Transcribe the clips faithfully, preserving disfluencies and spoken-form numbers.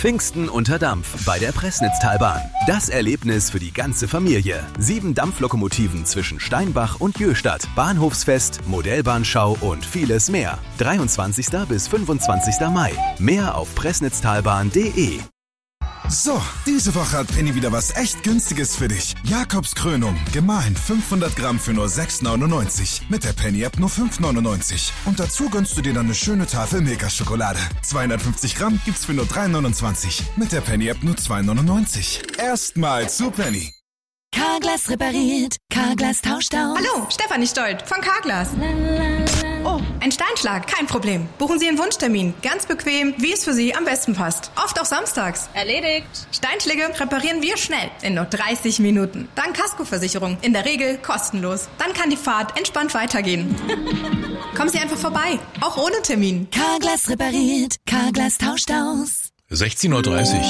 Pfingsten unter Dampf bei der Pressnitztalbahn. Das Erlebnis für die ganze Familie. Sieben Dampflokomotiven zwischen Steinbach und Jöhstadt, Bahnhofsfest, Modellbahnschau und vieles mehr. dreiundzwanzigsten bis fünfundzwanzigsten Mai. Mehr auf pressnitztalbahn punkt de. So, diese Woche hat Penny wieder was echt Günstiges für dich. Jakobs Krönung, gemahlen fünfhundert Gramm für nur sechs neunundneunzig. Mit der Penny-App nur fünf neunundneunzig. Und dazu gönnst du dir dann eine schöne Tafel Milka-Schokolade. zweihundertfünfzig Gramm gibt's für nur drei neunundzwanzig. Mit der Penny-App nur zwei neunundneunzig. Erstmal zu Penny. Carglass repariert, Carglass tauscht aus. Hallo, Stefanie Stolt von Carglass. Oh, ein Steinschlag, kein Problem. Buchen Sie einen Wunschtermin. Ganz bequem, wie es für Sie am besten passt. Oft auch samstags. Erledigt. Steinschläge reparieren wir schnell, in nur dreißig Minuten. Dank Kaskoversicherung, in der Regel kostenlos. Dann kann die Fahrt entspannt weitergehen. Kommen Sie einfach vorbei, auch ohne Termin. Carglass repariert, Carglass tauscht aus. sechzehn Uhr dreißig.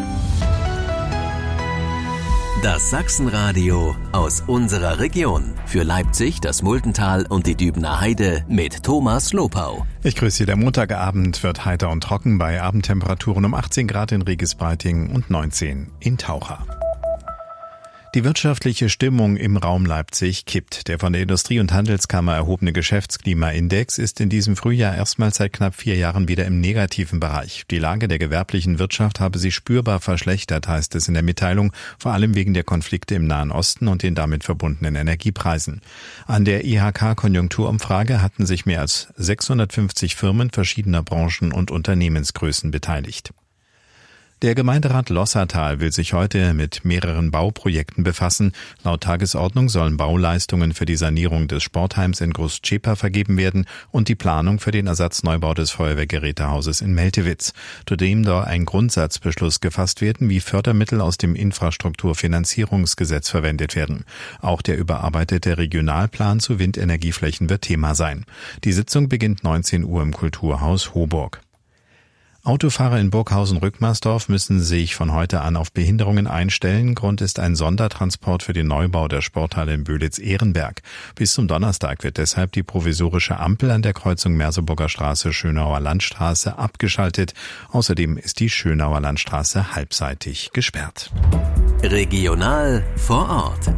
Das Sachsenradio aus unserer Region. Für Leipzig, das Muldental und die Dübener Heide mit Thomas Lopau. Ich grüße Sie. Der Montagabend wird heiter und trocken bei Abendtemperaturen um achtzehn Grad in Regisbreiting und neunzehn in Taucher. Die wirtschaftliche Stimmung im Raum Leipzig kippt. Der von der Industrie- und Handelskammer erhobene Geschäftsklimaindex ist in diesem Frühjahr erstmals seit knapp vier Jahren wieder im negativen Bereich. Die Lage der gewerblichen Wirtschaft habe sich spürbar verschlechtert, heißt es in der Mitteilung, vor allem wegen der Konflikte im Nahen Osten und den damit verbundenen Energiepreisen. An der I H K-Konjunkturumfrage hatten sich mehr als sechshundertfünfzig Firmen verschiedener Branchen und Unternehmensgrößen beteiligt. Der Gemeinderat Lossertal will sich heute mit mehreren Bauprojekten befassen. Laut Tagesordnung sollen Bauleistungen für die Sanierung des Sportheims in Großzschäper vergeben werden und die Planung für den Ersatzneubau des Feuerwehrgerätehauses in Meltewitz. Zudem soll ein Grundsatzbeschluss gefasst werden, wie Fördermittel aus dem Infrastrukturfinanzierungsgesetz verwendet werden. Auch der überarbeitete Regionalplan zu Windenergieflächen wird Thema sein. Die Sitzung beginnt neunzehn Uhr im Kulturhaus Hoburg. Autofahrer in Burghausen-Rückmarsdorf müssen sich von heute an auf Behinderungen einstellen. Grund ist ein Sondertransport für den Neubau der Sporthalle in Böhlitz-Ehrenberg. Bis zum Donnerstag wird deshalb die provisorische Ampel an der Kreuzung Merseburger Straße-Schönauer Landstraße abgeschaltet. Außerdem ist die Schönauer Landstraße halbseitig gesperrt. Regional vor Ort.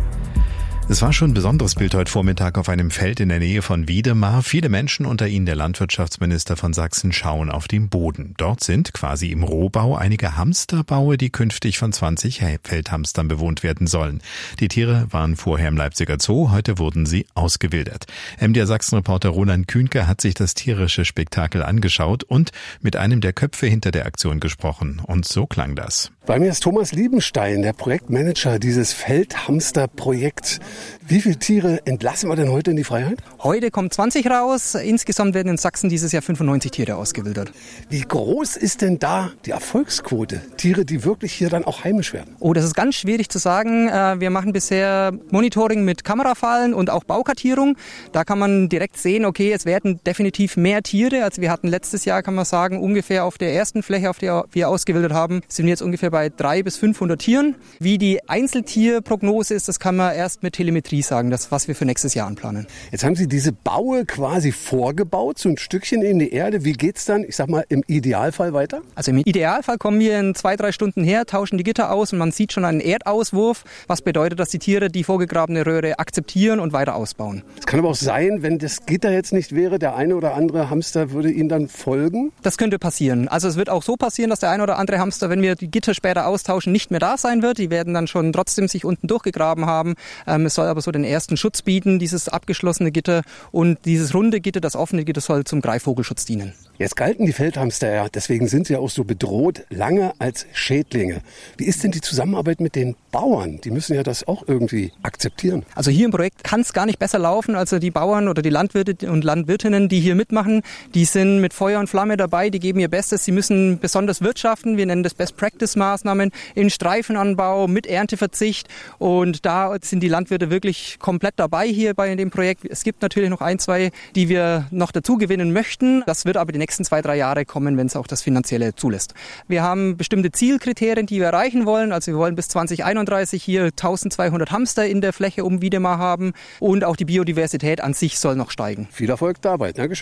Es war schon ein besonderes Bild heute Vormittag auf einem Feld in der Nähe von Wiedemar. Viele Menschen, unter ihnen der Landwirtschaftsminister von Sachsen, schauen auf den Boden. Dort sind quasi im Rohbau einige Hamsterbaue, die künftig von zwanzig Feldhamstern bewohnt werden sollen. Die Tiere waren vorher im Leipziger Zoo, heute wurden sie ausgewildert. M D R Sachsen-Reporter Roland Kühnke hat sich das tierische Spektakel angeschaut und mit einem der Köpfe hinter der Aktion gesprochen. Und so klang das. Bei mir ist Thomas Liebenstein, der Projektmanager dieses Feldhamsterprojekts. Wie viele Tiere entlassen wir denn heute in die Freiheit? Heute kommen zwanzig raus. Insgesamt werden in Sachsen dieses Jahr fünfundneunzig Tiere ausgewildert. Wie groß ist denn da die Erfolgsquote? Tiere, die wirklich hier dann auch heimisch werden? Oh, das ist ganz schwierig zu sagen. Wir machen bisher Monitoring mit Kamerafallen und auch Baukartierung. Da kann man direkt sehen, okay, es werden definitiv mehr Tiere. Also wir hatten letztes Jahr, kann man sagen, ungefähr auf der ersten Fläche, auf der wir ausgewildert haben, sind wir jetzt ungefähr bei dreihundert bis fünfhundert Tieren. Wie die Einzeltierprognose ist, das kann man erst mit Telemetrie sagen, das was wir für nächstes Jahr anplanen. Jetzt haben Sie diese Baue quasi vorgebaut, so ein Stückchen in die Erde. Wie geht's dann, ich sag mal, im Idealfall weiter? Also im Idealfall kommen wir in zwei, drei Stunden her, tauschen die Gitter aus und man sieht schon einen Erdauswurf, was bedeutet, dass die Tiere die vorgegrabene Röhre akzeptieren und weiter ausbauen. Es kann aber auch sein, wenn das Gitter jetzt nicht wäre, der eine oder andere Hamster würde Ihnen dann folgen? Das könnte passieren. Also es wird auch so passieren, dass der eine oder andere Hamster, wenn wir die Gitter später austauschen, nicht mehr da sein wird. Die werden dann schon trotzdem sich unten durchgegraben haben. Ähm, es soll aber so den ersten Schutz bieten, dieses abgeschlossene Gitter, und dieses runde Gitter, das offene Gitter, soll zum Greifvogelschutz dienen. Jetzt galten die Feldhamster ja, deswegen sind sie ja auch so bedroht, lange als Schädlinge. Wie ist denn die Zusammenarbeit mit den Bauern? Die müssen ja das auch irgendwie akzeptieren. Also hier im Projekt kann es gar nicht besser laufen. Also die Bauern oder die Landwirte und Landwirtinnen, die hier mitmachen, die sind mit Feuer und Flamme dabei, die geben ihr Bestes. Sie müssen besonders wirtschaften. Wir nennen das Best-Practice-Maßnahmen in Streifenanbau mit Ernteverzicht. Und da sind die Landwirte wirklich komplett dabei hier bei dem Projekt. Es gibt natürlich noch ein, zwei, die wir noch dazu gewinnen möchten. Das wird aber die nächsten zwei, drei Jahre kommen, wenn es auch das Finanzielle zulässt. Wir haben bestimmte Zielkriterien, die wir erreichen wollen. Also wir wollen bis zwanzig einunddreißig hier eintausendzweihundert Hamster in der Fläche um Wiedemar haben und auch die Biodiversität an sich soll noch steigen. Viel Erfolg dabei. Dankeschön.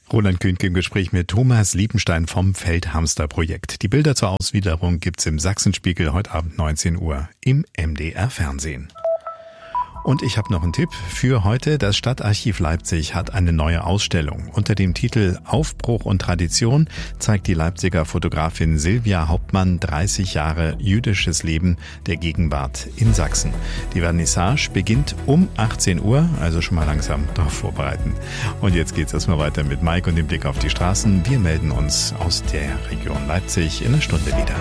Roland Kühnke im Gespräch mit Thomas Liebenstein vom Feldhamster-Projekt. Die Bilder zur Auswilderung gibt's im Sachsenspiegel heute Abend neunzehn Uhr im M D R-Fernsehen. Und ich habe noch einen Tipp für heute. Das Stadtarchiv Leipzig hat eine neue Ausstellung. Unter dem Titel Aufbruch und Tradition zeigt die Leipziger Fotografin Silvia Hauptmann dreißig Jahre jüdisches Leben der Gegenwart in Sachsen. Die Vernissage beginnt um achtzehn Uhr, also schon mal langsam darauf vorbereiten. Und jetzt geht's erstmal weiter mit Mike und dem Blick auf die Straßen. Wir melden uns aus der Region Leipzig in einer Stunde wieder.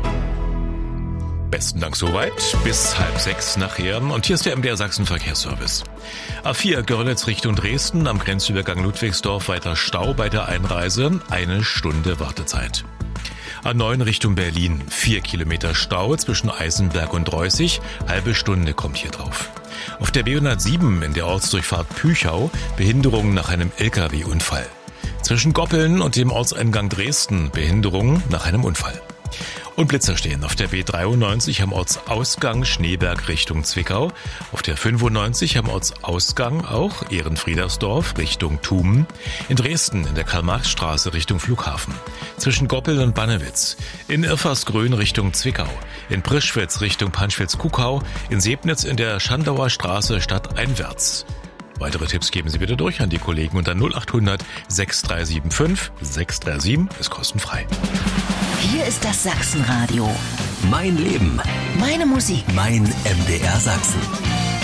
Besten Dank soweit. Bis halb sechs nachher. Und hier ist der M D R Sachsen Verkehrsservice. A vier Görlitz Richtung Dresden, am Grenzübergang Ludwigsdorf weiter Stau bei der Einreise. Eine Stunde Wartezeit. A neun Richtung Berlin, vier Kilometer Stau zwischen Eisenberg und Reußig. Halbe Stunde kommt hier drauf. Auf der B hundertsieben in der Ortsdurchfahrt Püchau, Behinderung nach einem L K W-Unfall. Zwischen Goppeln und dem Ortseingang Dresden, Behinderung nach einem Unfall. Und Blitzer stehen auf der B dreiundneunzig am Ortsausgang Schneeberg Richtung Zwickau, auf der fünfundneunzig am Ortsausgang auch Ehrenfriedersdorf Richtung Thumen, in Dresden in der Karl-Marx-Straße Richtung Flughafen, zwischen Goppel und Bannewitz, in Irfarsgrün Richtung Zwickau, in Prischwitz Richtung Panschwitz-Kuckau, in Sebnitz in der Schandauer Straße stadteinwärts. Weitere Tipps geben Sie bitte durch an die Kollegen unter null acht hundert sechs drei sieben fünf sechs drei sieben, ist kostenfrei. Hier ist das Sachsenradio. Mein Leben. Meine Musik. Mein M D R Sachsen.